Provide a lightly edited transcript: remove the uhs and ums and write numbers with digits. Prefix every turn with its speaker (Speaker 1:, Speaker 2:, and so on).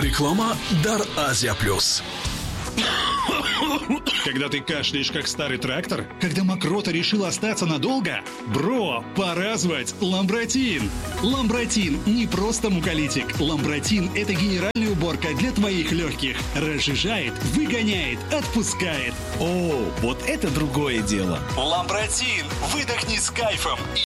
Speaker 1: Реклама Дар Азия Плюс.
Speaker 2: Когда ты кашляешь, как старый трактор? Когда мокрота решила остаться надолго? Бро, пора звать Ламбротин. Ламбротин не просто муколитик. Ламбротин – это генеральная уборка для твоих легких. Разжижает, выгоняет, отпускает.
Speaker 3: О, вот это другое дело.
Speaker 1: Ламбротин. Выдохни с кайфом.